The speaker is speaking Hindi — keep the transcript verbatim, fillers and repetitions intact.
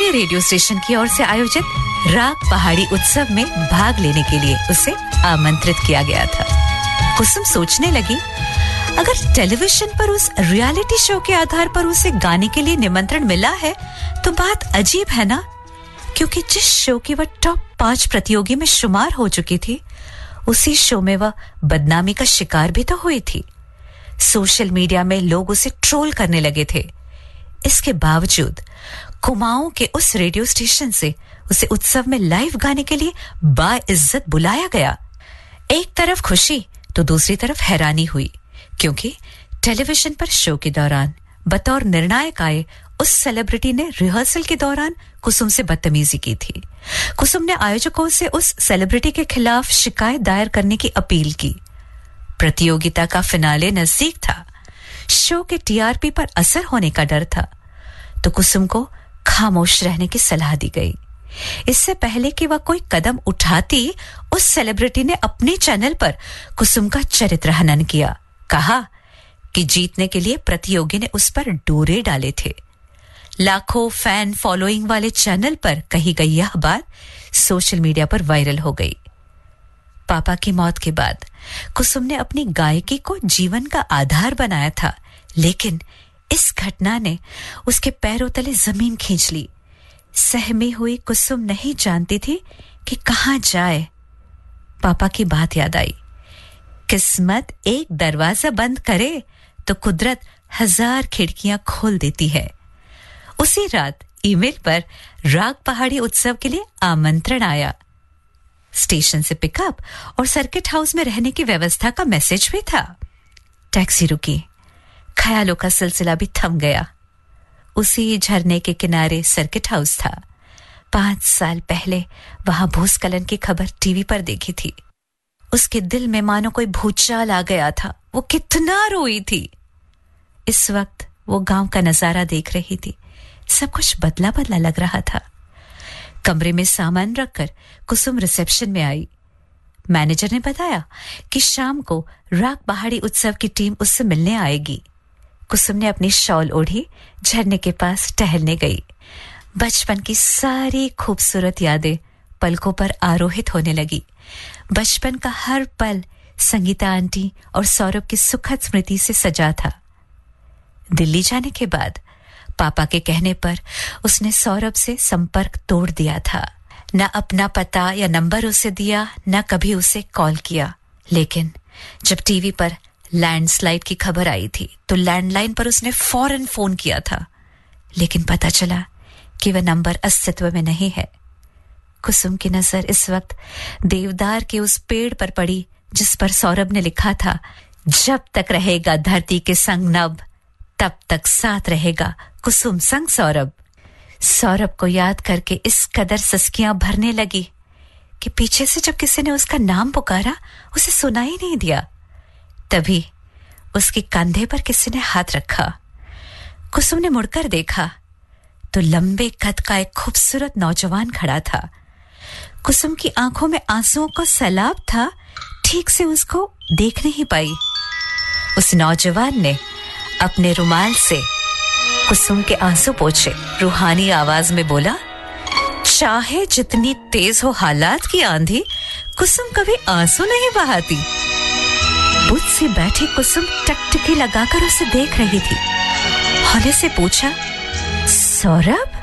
अपने रेडियो स्टेशन की ओर से आयोजित राग पहाड़ी उत्सव में भाग लेने के लिए उसे आमंत्रित किया गया था। कुसुम सोचने लगी, अगर टेलीविजन पर उस रियलिटी शो के आधार पर उसे गाने के लिए निमंत्रण मिला है तो बात अजीब है ना, क्योंकि जिस शो की वह टॉप पांच प्रतियोगी में शुमार हो चुकी थी, उसी शो में वह बदनामी का शिकार भी तो हुई थी। सोशल मीडिया में लोग उसे ट्रोल करने लगे थे। इसके बावजूद कुमाऊं के उस रेडियो स्टेशन से उसे उत्सव में लाइव गाने के लिए बाइज्जत बुलाया गया। एक तरफ खुशी तो दूसरी तरफ हैरानी हुई, क्योंकि टेलीविजन पर शो के दौरान बतौर निर्णायक आए उस सेलिब्रिटी ने रिहर्सल के दौरान कुसुम से बदतमीजी की थी। कुसुम ने आयोजकों से उस सेलिब्रिटी के खिलाफ शिकायत दायर करने की अपील की। प्रतियोगिता का फिनाले नजदीक था। शो के टीआरपी पर असर होने का डर था, तो कुसुम को खामोश रहने की सलाह दी गई। इससे पहले कि वह कोई कदम उठाती, उस सेलिब्रिटी ने अपने चैनल पर कुसुम का चरित्र हनन किया। कहा कि जीतने के लिए प्रतियोगी ने उस पर डोरे डाले थे। लाखों फैन फॉलोइंग वाले चैनल पर कही गई यह बात सोशल मीडिया पर वायरल हो गई। पापा की मौत के बाद कुसुम ने अपनी गायकी को जीवन का आधार बनाया था, लेकिन इस घटना ने उसके पैरों तले जमीन खींच ली। सहमी हुई कुसुम नहीं जानती थी कि कहां जाए। पापा की बात याद आई, किस्मत एक दरवाजा बंद करे तो कुदरत हजार खिड़कियां खोल देती है। उसी रात ईमेल पर राग पहाड़ी उत्सव के लिए आमंत्रण आया। स्टेशन से पिकअप और सर्किट हाउस में रहने की व्यवस्था का मैसेज भी था। टैक्सी रुकी, ख्यालों का सिलसिला भी थम गया। उसी झरने के किनारे सर्किट हाउस था। पांच साल पहले वहां भूस्खलन की खबर टीवी पर देखी थी। उसके दिल में मानो कोई भूचाल आ गया था। वो कितना रोई थी। इस वक्त वो गांव का नजारा देख रही थी। सब कुछ बदला बदला लग रहा था। कमरे में सामान रखकर कुसुम रिसेप्शन में आई। मैनेजर ने बताया कि शाम को राग पहाड़ी उत्सव की टीम उससे मिलने आएगी। कुसुम ने अपनी शॉल ओढ़ी, झरने के पास टहलने गई। बचपन की सारी खूबसूरत यादें पलकों पर आरोहित होने लगी। बचपन का हर पल संगीता आंटी और सौरभ की सुखद स्मृति से सजा था। दिल्ली जाने के बाद पापा के कहने पर उसने सौरभ से संपर्क तोड़ दिया था। न अपना पता या नंबर उसे दिया, न कभी उसे कॉल किया। लेकिन जब टीवी पर लैंडस्लाइड की खबर आई थी तो लैंडलाइन पर उसने फौरन फोन किया था, लेकिन पता चला कि वह नंबर अस्तित्व में नहीं है। कुसुम की नजर इस वक्त देवदार के उस पेड़ पर पड़ी जिस पर सौरभ ने लिखा था, जब तक रहेगा धरती के संग नभ, तब तक साथ रहेगा कुसुम संग सौरभ। सौरभ को याद करके इस कदर सस्कियां भरने लगी कि पीछे से जब किसी ने उसका नाम पुकारा, उसे सुना ही नहीं दिया। तभी उसके कंधे पर किसी ने हाथ रखा। कुसुम ने मुड़कर देखा तो लंबे कद का एक खूबसूरत नौजवान खड़ा था। कुसुम की आंखों में आंसुओं का सैलाब था, ठीक से उसको देख नहीं पाई। उस नौजवान ने अपने रुमाल से कुसुम के आंसू पोंछे, रूहानी आवाज में बोला, चाहे जितनी तेज हो हालात की आंधी, कुसुम कभी आंसू नहीं बहाती। बुझ से बैठी कुसुम टकटकी लगाकर उसे देख रही थी। हौले से पूछा, सौरभ?